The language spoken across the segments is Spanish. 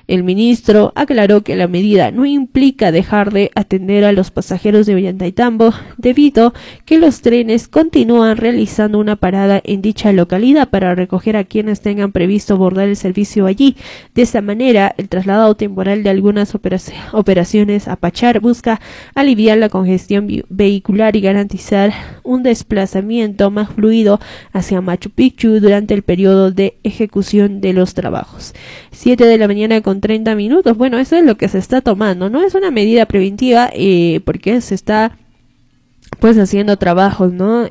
El ministro aclaró que la medida no implica dejar de atender a los pasajeros de Ollantaytambo, debido que los trenes continúan realizando una parada en dicha localidad para recoger a quienes tengan previsto abordar el servicio allí. De esta manera, el traslado temporal de algunas operaciones a Pachar busca aliviar la congestión vehicular y garantizar un desplazamiento más fluido hacia Machu Picchu durante el periodo de ejecución de los trabajos. 7 de la mañana con 30 minutos. Bueno, eso es lo que se está tomando, ¿no? Es una medida preventiva porque se está pues haciendo trabajos, ¿no?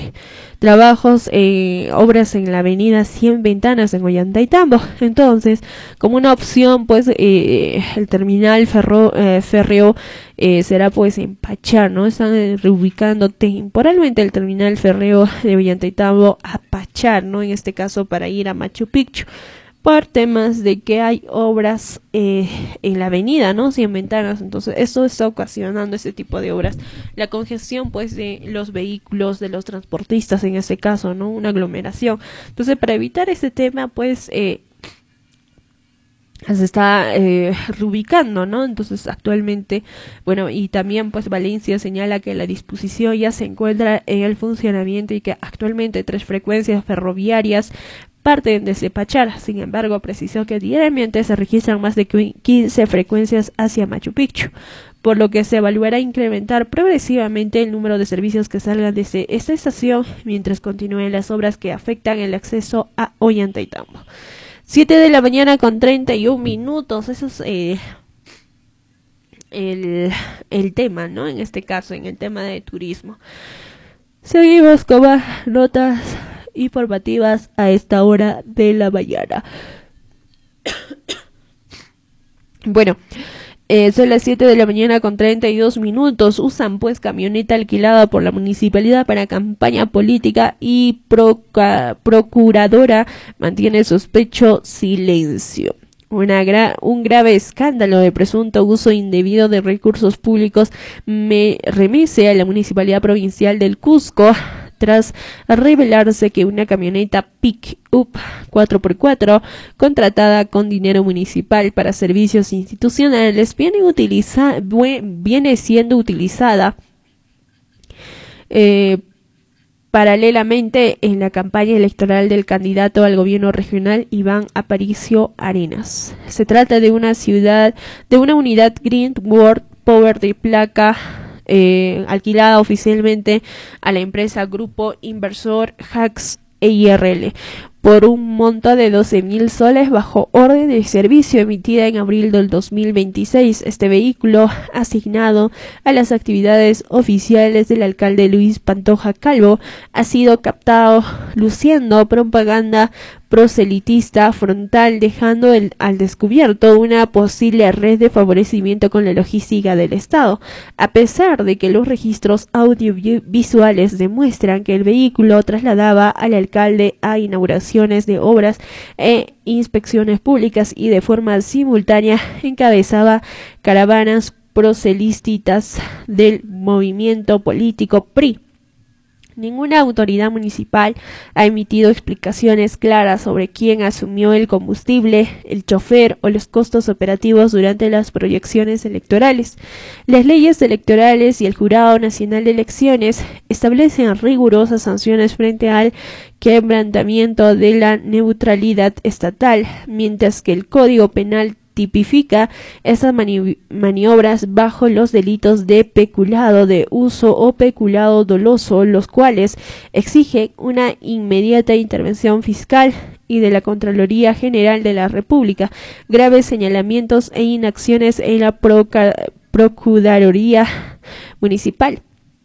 Obras en la avenida 100 Ventanas en Ollantaytambo. Entonces, como una opción, pues el terminal férreo será pues en Pachar, ¿no? Están reubicando temporalmente el terminal férreo de Ollantaytambo a Pachar, ¿no? En este caso para ir a Machu Picchu, por temas de que hay obras en la avenida, ¿no? 100 Ventanas. Entonces esto está ocasionando este tipo de obras, la congestión pues de los vehículos, de los transportistas en este caso, ¿no? Una aglomeración. Entonces, para evitar este tema pues se está reubicando, ¿no? Entonces actualmente, bueno, y también pues Valencia señala que la disposición ya se encuentra en el funcionamiento y que actualmente 3 frecuencias ferroviarias parten desde Pachar. Sin embargo, precisó que diariamente se registran más de 15 frecuencias hacia Machu Picchu, por lo que se evaluará incrementar progresivamente el número de servicios que salgan desde esta estación mientras continúen las obras que afectan el acceso a Ollantaytambo. 7 de la mañana con 31 minutos. Eso es el tema, ¿no? En este caso, en el tema de turismo. Seguimos con más notas informativas a esta hora de la mañana. Bueno, son las 7 de la mañana con 32 minutos. Usan pues camioneta alquilada por la municipalidad para campaña política y procuradora mantiene sospecho silencio. Un grave escándalo de presunto uso indebido de recursos públicos remece a la Municipalidad Provincial del Cusco tras revelarse que una camioneta pick-up 4x4 contratada con dinero municipal para servicios institucionales viene siendo utilizada paralelamente en la campaña electoral del candidato al gobierno regional Iván Aparicio Arenas. Se trata de una unidad Green World Power de placa alquilada oficialmente a la empresa Grupo Inversor Hax EIRL por un monto de 12.000 soles bajo orden de servicio emitida en abril del 2026. Este vehículo, asignado a las actividades oficiales del alcalde Luis Pantoja Calvo, ha sido captado luciendo propaganda proselitista frontal, dejando al descubierto una posible red de favorecimiento con la logística del Estado, a pesar de que los registros audiovisuales demuestran que el vehículo trasladaba al alcalde a inauguraciones de obras e inspecciones públicas y de forma simultánea encabezaba caravanas proselitistas del movimiento político PRI. Ninguna autoridad municipal ha emitido explicaciones claras sobre quién asumió el combustible, el chofer o los costos operativos durante las proyecciones electorales. Las leyes electorales y el Jurado Nacional de Elecciones establecen rigurosas sanciones frente al quebrantamiento de la neutralidad estatal, mientras que el Código Penal tipifica esas maniobras bajo los delitos de peculado de uso o peculado doloso, los cuales exigen una inmediata intervención fiscal y de la Contraloría General de la República, graves señalamientos e inacciones en la Procuraduría Municipal.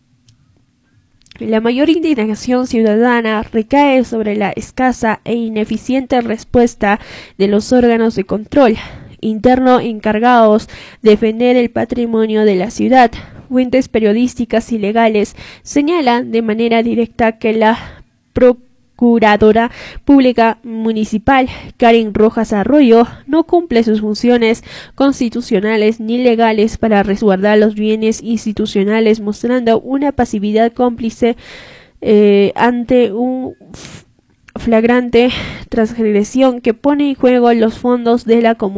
La mayor indignación ciudadana recae sobre la escasa e ineficiente respuesta de los órganos de control interno encargados de defender el patrimonio de la ciudad. Fuentes periodísticas y legales señalan de manera directa que la Procuradora Pública Municipal, Karen Rojas Arroyo, no cumple sus funciones constitucionales ni legales para resguardar los bienes institucionales, mostrando una pasividad cómplice ante un flagrante transgresión que pone en juego los fondos de la comunidad